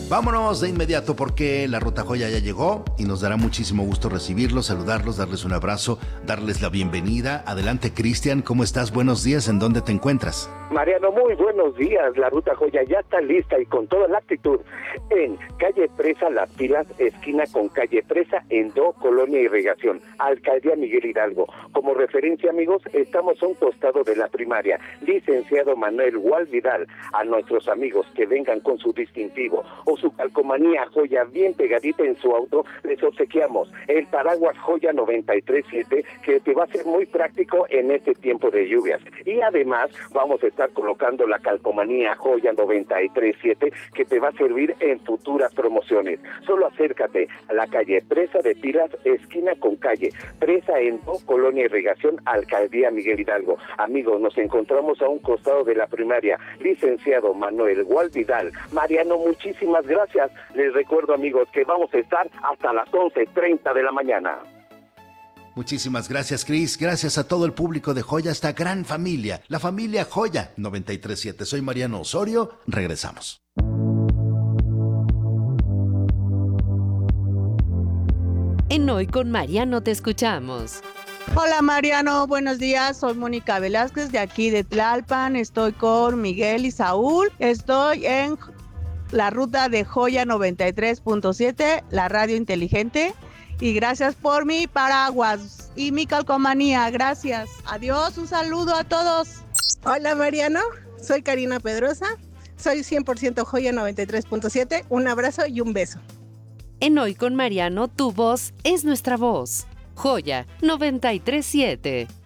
Vámonos de inmediato porque la Ruta Joya ya llegó y nos dará muchísimo gusto recibirlos, saludarlos, darles un abrazo, darles la bienvenida. Adelante, Cristian, ¿cómo estás? Buenos días, ¿en dónde te encuentras? Mariano, muy buenos días. La Ruta Joya ya está lista y con toda la actitud en calle Presa Las Pilas, esquina con calle Presa, en Do, Colonia Irrigación, Alcaldía Miguel Hidalgo. Como referencia, amigos, estamos a un costado de la primaria. Licenciado Manuel Gual Vidal. A nuestros amigos que vengan con su distintivo o su calcomanía Joya bien pegadita en su auto, les obsequiamos el paraguas Joya 93.7, que te va a ser muy práctico en este tiempo de lluvias. Y además vamos a estar colocando la calcomanía Joya 93.7, que te va a servir en futuras promociones. Solo acércate a la calle Presa de Pilas, esquina con calle Presa en Do, Colonia Irrigación, Alcaldía Miguel Hidalgo. Amigos, nos encontramos a un costado de la primaria. Licenciado Manuel Gual Vidal. Mariano, muchísimas gracias. Les recuerdo, amigos, que vamos a estar hasta las 11:30 de la mañana. Muchísimas gracias, Cris. Gracias a todo el público de Joya, esta gran familia, la familia Joya 93.7. Soy Mariano Osorio. Regresamos. En Hoy con Mariano te escuchamos. Hola Mariano, buenos días, soy Mónica Velázquez de aquí de Tlalpan, estoy con Miguel y Saúl, estoy en la ruta de Joya 93.7, la radio inteligente, y gracias por mi paraguas y mi calcomanía, gracias, adiós, un saludo a todos. Hola Mariano, soy Karina Pedrosa, soy 100% Joya 93.7, un abrazo y un beso. En Hoy con Mariano, tu voz es nuestra voz. Joya 93.7.